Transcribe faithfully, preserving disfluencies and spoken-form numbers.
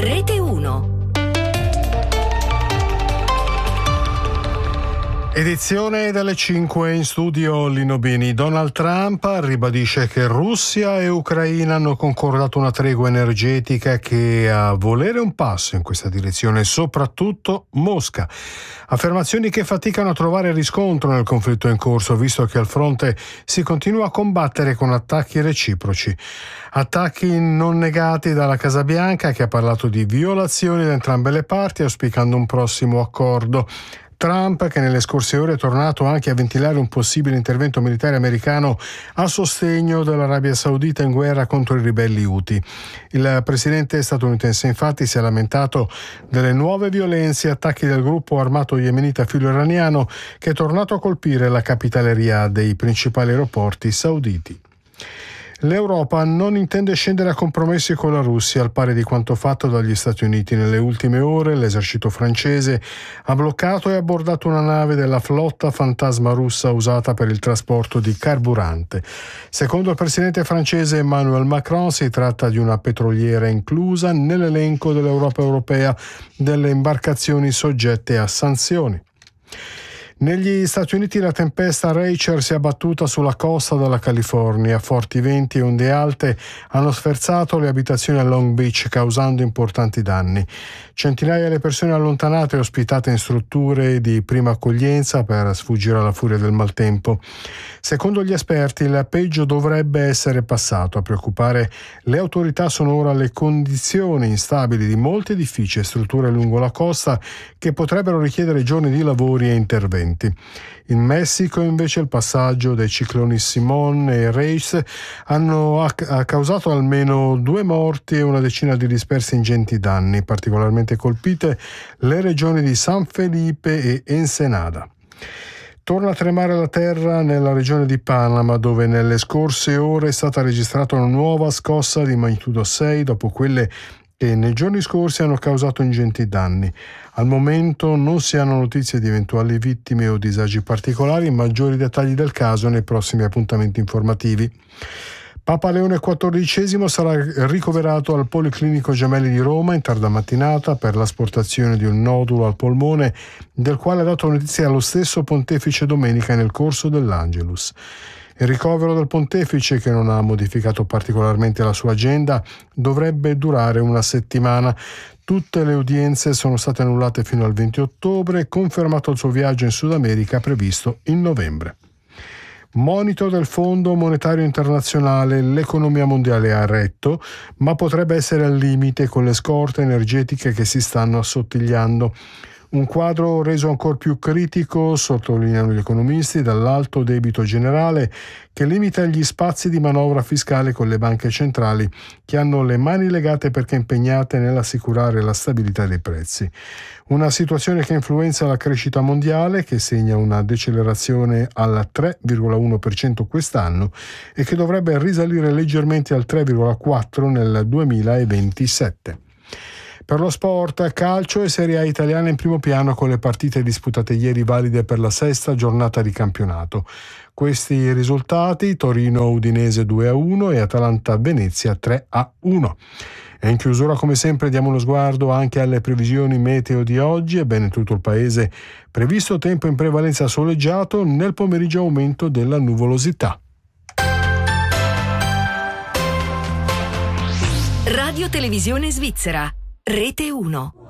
Rete uno. Edizione delle cinque, in studio Lino Bini. Donald Trump ribadisce che Russia e Ucraina hanno concordato una tregua energetica che a volere un passo in questa direzione, soprattutto Mosca. Affermazioni che faticano a trovare riscontro nel conflitto in corso, visto che al fronte si continua a combattere con attacchi reciproci. Attacchi non negati dalla Casa Bianca, che ha parlato di violazioni da entrambe le parti, auspicando un prossimo accordo. Trump, che nelle scorse ore è tornato anche a ventilare un possibile intervento militare americano a sostegno dell'Arabia Saudita in guerra contro i ribelli Houthi. Il presidente statunitense infatti si è lamentato delle nuove violenze e attacchi del gruppo armato yemenita filo-iraniano, che è tornato a colpire la capitale Riyadh e i principali aeroporti sauditi. L'Europa non intende scendere a compromessi con la Russia, al pari di quanto fatto dagli Stati Uniti. Nelle ultime ore l'esercito francese ha bloccato e abbordato una nave della flotta fantasma russa usata per il trasporto di carburante. Secondo il presidente francese Emmanuel Macron, si tratta di una petroliera inclusa nell'elenco dell'Europa europea delle imbarcazioni soggette a sanzioni. Negli Stati Uniti la tempesta Rachel si è abbattuta sulla costa della California. Forti venti e onde alte hanno sferzato le abitazioni a Long Beach, causando importanti danni. Centinaia di persone allontanate e ospitate in strutture di prima accoglienza per sfuggire alla furia del maltempo. Secondo gli esperti, il peggio dovrebbe essere passato. A preoccupare le autorità sono ora le condizioni instabili di molti edifici e strutture lungo la costa, che potrebbero richiedere giorni di lavori e interventi. In Messico invece il passaggio dei cicloni Simon e Reis hanno ha causato almeno due morti e una decina di dispersi ingenti danni, particolarmente colpite le regioni di San Felipe e Ensenada. Torna a tremare la terra nella regione di Panama, dove nelle scorse ore è stata registrata una nuova scossa di magnitudo sei dopo quelle che nei giorni scorsi hanno causato ingenti danni. Al momento non si hanno notizie di eventuali vittime o disagi particolari. Maggiori dettagli del caso nei prossimi appuntamenti informativi. Papa Leone quattordicesimo sarà ricoverato al Policlinico Gemelli di Roma in tarda mattinata per l'asportazione di un nodulo al polmone, del quale ha dato notizia allo stesso pontefice domenica nel corso dell'Angelus. Il ricovero del pontefice, che non ha modificato particolarmente la sua agenda, dovrebbe durare una settimana. Tutte le udienze sono state annullate fino al venti ottobre, confermato il suo viaggio in Sud America previsto in novembre. Monito del Fondo Monetario Internazionale: l'economia mondiale è a retto, ma potrebbe essere al limite con le scorte energetiche che si stanno assottigliando. Un quadro reso ancora più critico, sottolineano gli economisti, dall'alto debito generale che limita gli spazi di manovra fiscale con le banche centrali, che hanno le mani legate perché impegnate nell'assicurare la stabilità dei prezzi. Una situazione che influenza la crescita mondiale, che segna una decelerazione al tre virgola uno per cento quest'anno e che dovrebbe risalire leggermente al tre virgola quattro per cento nel duemilaventisette. Per lo sport, calcio e Serie A italiana in primo piano, con le partite disputate ieri valide per la sesta giornata di campionato. Questi i risultati: Torino-Udinese due a uno e Atalanta-Venezia tre a uno. E in chiusura, come sempre, diamo uno sguardo anche alle previsioni meteo di oggi. Ebbene, tutto il paese previsto tempo in prevalenza soleggiato, nel pomeriggio aumento della nuvolosità. Radio Televisione Svizzera, Rete uno.